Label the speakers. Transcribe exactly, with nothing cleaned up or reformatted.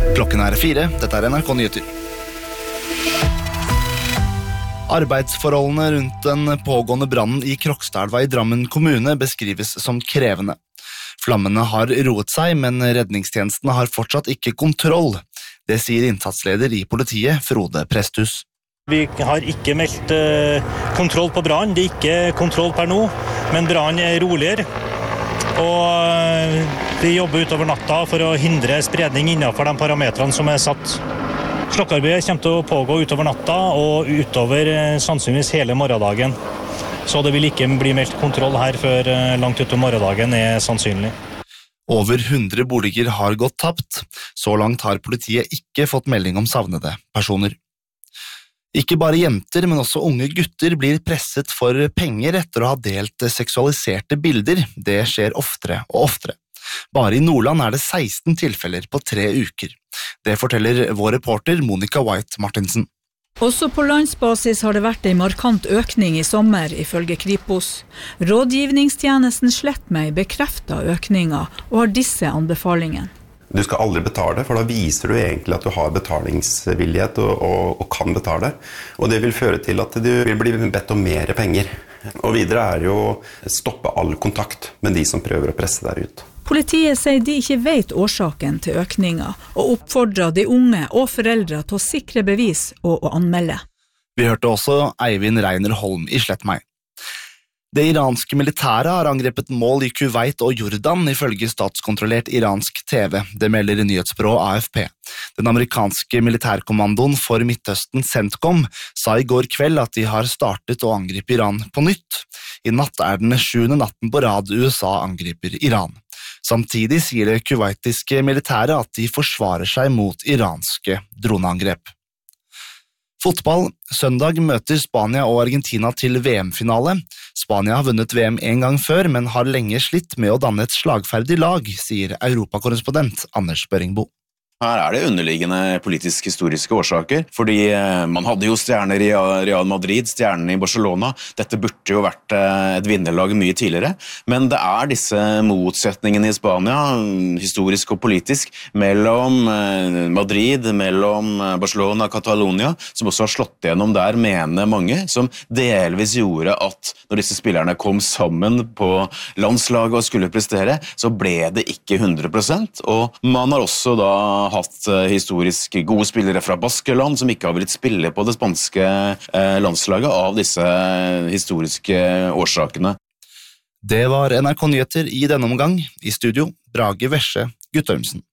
Speaker 1: Klokken er fire, dette er N R K Nyheter. Arbeidsforholdene rundt den pågående brannen i Krokstadelva i Drammen kommune beskrives som krevende. Flammene har roet seg, men redningstjenestene har fortsatt ikke kontroll. Det sier innsatsleder i politiet, Frode Presthus.
Speaker 2: Vi har ikke meldt uh, kontroll på brann, det er ikke kontroll per nå, men brann er roligere. Og uh, vi jobber utover natta for å hindre spredning innenfor de parametrene som er satt. Slokkearbeidet kommer til å pågå utover natta og utover uh, sannsynligvis hele morgendagen. Så det vil ikke bli meldt kontroll her før uh, langt utover morgendagen er sannsynlig.
Speaker 1: Over hundre boliger har gått tapt. Så langt har politiet ikke fått melding om savnede personer. Ikke bare jenter, men også unge gutter blir presset for penger etter å ha delt seksualiserte bilder. Det skjer oftere og oftere. Bare i Nordland er det seksten tilfeller på tre uker. Det forteller vår reporter Monica White Martinsen.
Speaker 3: Også på landsbasis har det vært en markant økning i sommer, ifølge Kripos. Rådgivningstjenesten Slettmeg bekrefter økninga og har disse anbefalingene.
Speaker 4: Du skal aldri betale, for da viser du egentlig at du har betalingsvillighet og, og, og kan betale. Og det vil føre til at du vil bli bedt om mer penger. Og videre er det jo å stoppe all kontakt med de som prøver å presse deg ut.
Speaker 3: Politiet sier de ikke vet årsaken til økninga, og oppfordrer de unge og foreldre til å sikre bevis og å anmelde.
Speaker 1: Vi hørte også Eivind Reiner Holm i Slettmeg. Det iranske militæret har angrepet mål i Kuwait og Jordan, ifølge statskontrollert iransk T V. Det melder nyhetsbyrået A F P. Den amerikanske militærkommandoen for Midtøsten, CENTCOM, sa i går kveld at de har startet å angripe Iran på nytt. I natt er den sjuende natten på rad U S A angriper Iran. Samtidig sier det kuwaitiske militæret at de forsvarer seg mot iranske droneangrep. Fotball. Søndag møter Spania og Argentina til V M-finale. Spania har vunnet V M en gang før, men har lenge slitt med å danne et slagferdig lag, sier europakorrespondent Anders Børingbo.
Speaker 5: Her er det underliggende politisk-historiske årsaker, fordi man hadde jo stjerner i Real Madrid, stjernene i Barcelona. Dette burde jo vært et vinnerlag mye tidligere, men det er disse motsetningene i Spania, historisk og politisk, mellom Madrid, mellom Barcelona og Catalonia, som også har slått gjennom der, mener mange, som delvis gjorde at når disse spillerne kom sammen på landslaget og skulle prestere, så ble det ikke hundre prosent, og man har også da hatt historisk gode spillere fra Baskeland som ikke har villet spille på det spanske landslaget av disse historiske årsakene.
Speaker 1: Det var N R K Nyheter i denne omgang. I studio, Brage Vesje Guttormsen.